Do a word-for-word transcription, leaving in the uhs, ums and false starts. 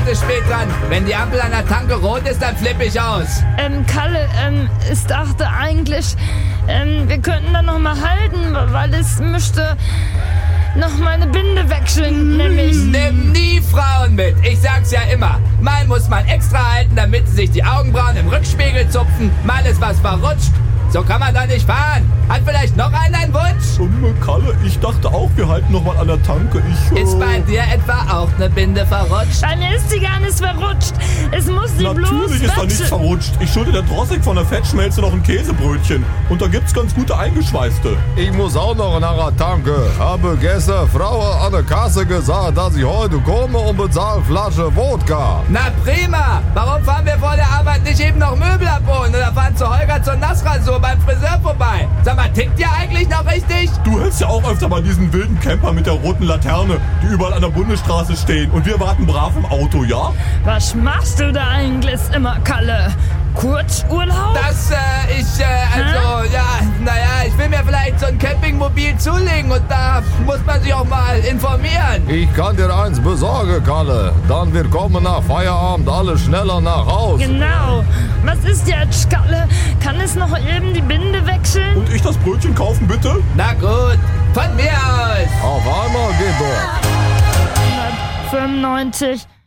gerade spät dran. Wenn die Ampel an der Tanke rot ist, dann flippe ich aus. Ähm, Kalle, ähm, ich dachte eigentlich, ähm, wir könnten da noch mal halten, weil es möchte noch mal eine Binde wechseln, nämlich. Nimm nie Frauen mit. Ich sag's ja immer. Mal muss man extra halten, damit sie sich die Augenbrauen im Rückspiegel zupfen. Mal ist was verrutscht. So kann man doch nicht fahren. Hat vielleicht noch einer einen Wunsch? Um, Kalle, ich dachte auch, wir halten noch mal an der Tanke. Ich, äh... Ist bei dir etwa auch eine Binde verrutscht? Bei mir ist sie gar nicht verrutscht. Es muss sie bloß Natürlich ist da nichts wechseln. verrutscht. Ich schulde der Drossig von der Fettschmelze noch ein Käsebrötchen. Und da gibt's ganz gute eingeschweißte. Ich muss auch noch nach der Tanke. Habe gestern Frau an der Kasse gesagt, dass ich heute komme und bezahle Flasche Wodka. Na prima. Warum fahren wir vor der Arbeit nicht eben noch Möbel abholen oder fahren zu Holger zur Nassrasur beim Friseur vorbei? Sag mal, tickt ihr eigentlich noch richtig? Du hältst ja auch öfter mal diesen wilden Camper mit der roten Laterne, die überall an der Bundesstraße stehen. Und wir warten brav im Auto, ja? Was machst du da eigentlich immer, Kalle? Kurzurlaub? Das, äh, ich, äh, also, ja, naja, ich will mir vielleicht so ein Campingmobil zulegen und da muss man sich auch mal informieren. Ich kann dir eins besorgen, Kalle. Dann wir kommen nach Feierabend alle schneller nach Hause. Genau. Was ist jetzt, Kalle? Kann es noch eben die Binde wechseln? Und ich das Brötchen kaufen, bitte? Na gut, von mir aus. Auf einmal geht doch. hundertfünfundneunzig